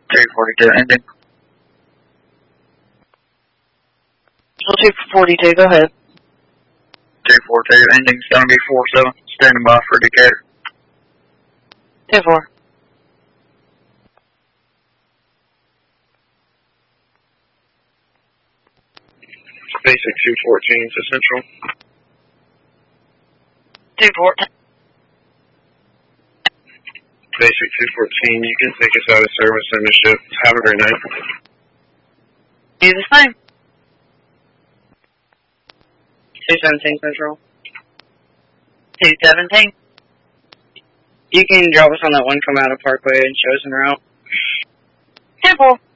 242 ending. So 242, go ahead. 242 ending's gonna be 47, standing by for Decatur. 10-4. Basic 214 to Central. 2-4. Basic 214, you can take us out of service on the ship. Have a great night. Do the same. 217 Central. 217. You can drop us on that one come out of Parkway and show us en route. 10-4.